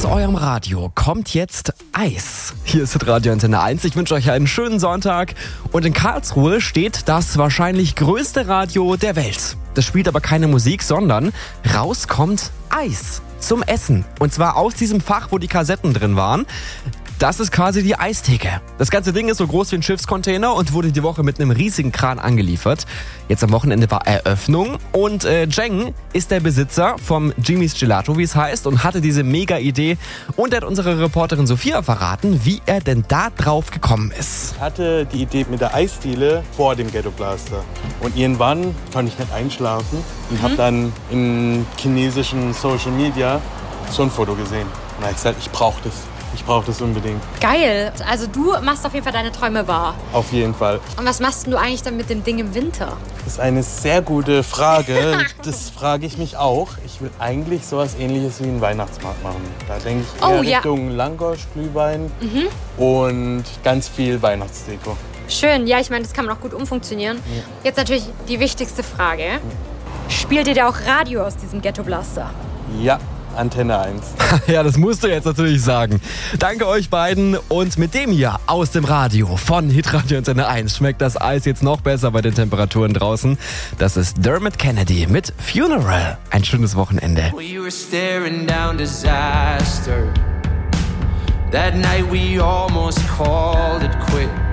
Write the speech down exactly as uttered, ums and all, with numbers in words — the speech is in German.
Aus eurem Radio kommt jetzt Eis. Hier ist Radio Antenne eins. Ich wünsche euch einen schönen Sonntag. Und in Karlsruhe steht das wahrscheinlich größte Radio der Welt. Das spielt aber keine Musik, sondern raus kommt Eis zum Essen. Und zwar aus diesem Fach, wo die Kassetten drin waren. Das ist quasi die Eistheke. Das ganze Ding ist so groß wie ein Schiffscontainer und wurde die Woche mit einem riesigen Kran angeliefert. Jetzt am Wochenende war Eröffnung und äh, Jeng ist der Besitzer vom Jimmy's Gelato, wie es heißt, und hatte diese mega Idee. Und er hat unsere Reporterin Sophia verraten, wie er denn da drauf gekommen ist. Ich hatte die Idee mit der Eisdiele vor dem Ghetto Blaster. Und irgendwann konnte ich nicht einschlafen und mhm. habe dann im chinesischen Social Media so ein Foto gesehen. Und da habe ich gesagt, ich brauche das. Ich brauche das unbedingt. Geil. Also du machst auf jeden Fall deine Träume wahr. Auf jeden Fall. Und was machst du eigentlich dann mit dem Ding im Winter? Das ist eine sehr gute Frage. Das frage ich mich auch. Ich will eigentlich sowas Ähnliches wie einen Weihnachtsmarkt machen. Da denke ich eher oh, ja. Richtung Langosch, Glühwein mhm. und ganz viel Weihnachtsdeko. Schön. Ja, ich meine, das kann man auch gut umfunktionieren. Ja. Jetzt natürlich die wichtigste Frage. Ja. Spielt ihr da auch Radio aus diesem Ghetto Blaster? Ja. Antenne eins. Ja, das musst du jetzt natürlich sagen. Danke euch beiden. Und mit dem hier aus dem Radio von Hitradio Antenne eins schmeckt das Eis jetzt noch besser bei den Temperaturen draußen. Das ist Dermot Kennedy mit Funeral. Ein schönes Wochenende. We were staring down disaster. That night we almost called it quits.